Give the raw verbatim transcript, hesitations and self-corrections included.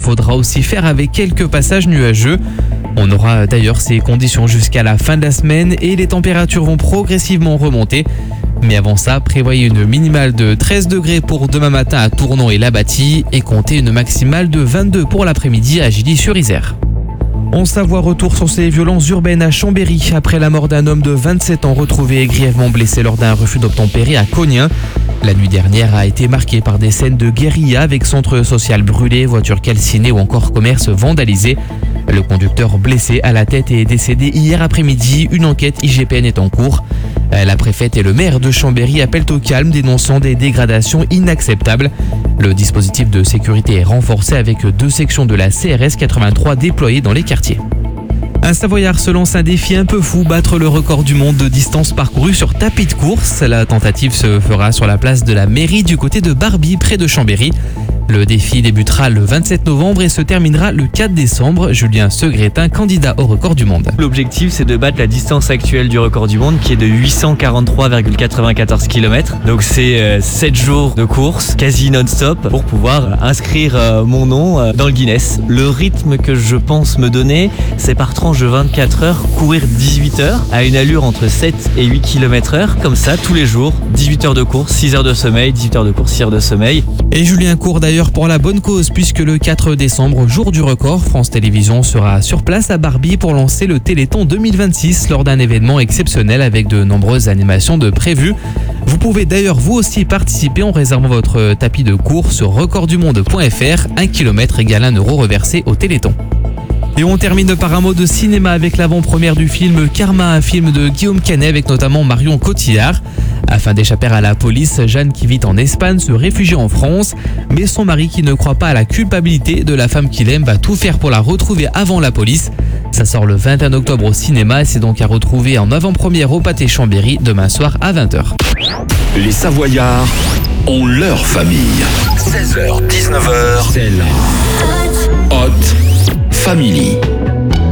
faudra aussi faire avec quelques passages nuageux. On aura d'ailleurs ces conditions jusqu'à la fin de la semaine et les températures vont progressivement remonter. Mais avant ça, prévoyez une minimale de treize degrés pour demain matin à Tournon et La Bâtie et comptez une maximale de vingt-deux pour l'après-midi à Gilly-sur-Isère. En Savoie, retour sur ces violences urbaines à Chambéry après la mort d'un homme de vingt-sept ans retrouvé grièvement blessé lors d'un refus d'obtempérer à Cognin. La nuit dernière a été marquée par des scènes de guérilla avec centre social brûlé, voitures calcinées ou encore commerce vandalisé. Le conducteur blessé à la tête est décédé hier après-midi. Une enquête I G P N est en cours. La préfète et le maire de Chambéry appellent au calme, dénonçant des dégradations inacceptables. Le dispositif de sécurité est renforcé avec deux sections de la C R S quatre-vingt-trois déployées dans les quartiers. Un Savoyard se lance un défi un peu fou, battre le record du monde de distance parcourue sur tapis de course. La tentative se fera sur la place de la mairie du côté de Barbie, près de Chambéry. Le défi débutera le vingt-sept novembre et se terminera le quatre décembre. Julien Segretin, candidat au record du monde. L'objectif, c'est de battre la distance actuelle du record du monde qui est de huit cent quarante-trois virgule quatre-vingt-quatorze kilomètres. Donc c'est euh, sept jours de course, quasi non-stop, pour pouvoir inscrire euh, mon nom euh, dans le Guinness. Le rythme que je pense me donner, c'est par tranche de vingt-quatre heures, courir dix-huit heures à une allure entre sept et huit kilomètres heure. Comme ça, tous les jours, dix-huit heures de course, six heures de sommeil, dix-huit heures de course, six heures de sommeil. Et Julien court d'ailleurs pour la bonne cause puisque le quatre décembre, jour du record, France Télévisions sera sur place à Barbie pour lancer le Téléthon deux mille vingt-six lors d'un événement exceptionnel avec de nombreuses animations de prévues. Vous pouvez d'ailleurs vous aussi participer en réservant votre tapis de course sur record du monde point f r. Un kilomètre égale un euro reversé au Téléthon. Et on termine par un mot de cinéma avec l'avant-première du film Karma, un film de Guillaume Canet avec notamment Marion Cotillard. Afin d'échapper à la police, Jeanne, qui vit en Espagne, se réfugie en France. Mais son mari, qui ne croit pas à la culpabilité de la femme qu'il aime, va tout faire pour la retrouver avant la police. Ça sort le vingt et un octobre au cinéma et c'est donc à retrouver en avant-première au Pâté Chambéry demain soir à vingt heures. Les Savoyards ont leur famille. seize heures dix-neuf heures, c'est la Hot Family.